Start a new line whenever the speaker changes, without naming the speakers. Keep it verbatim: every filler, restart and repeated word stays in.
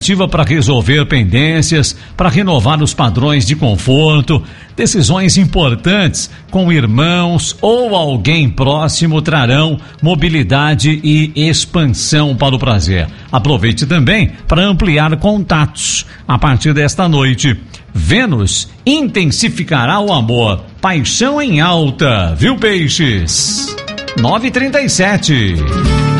para resolver pendências, para renovar os padrões de conforto. Decisões importantes com irmãos ou alguém próximo trarão mobilidade e expansão para o prazer. Aproveite também para ampliar contatos. A partir desta noite, Vênus intensificará o amor. Paixão em alta, viu, peixes? nove e trinta e sete.